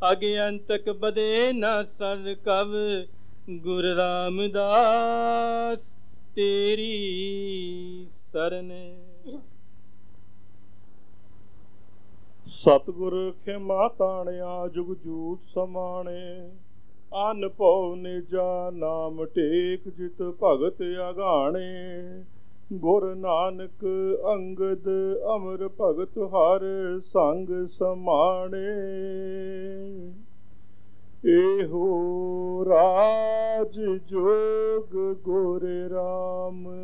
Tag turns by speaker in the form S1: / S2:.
S1: ਅਗੇ ਅੰਤਕ ਬਦੇ ਨਾ ਸਦ ਕਵ ਗੁਰ ਰਾਮਦਾਸ ਤੇਰੀ ਸਰਨ।
S2: ਸਤਿਗੁਰ ਖਿਮਾ ਤਾਣਿਆ ਜੁਗ ਜੂਟ ਸਮਾਣੇ। ਅਨ ਭਉ ਨਿਜਾ ਨਾਮ ਟੇਕ ਜਿਤ ਭਗਤ ਅਗਾਣੇ। ਗੁਰ ਨਾਨਕ ਅੰਗਦ ਅਮਰ ਭਗਤ ਹਰ ਸੰਗ ਸਮਾਣੇ। ਇਹੋ ਰਾਜ ਜੋਗ ਗੁਰ ਰਾਮ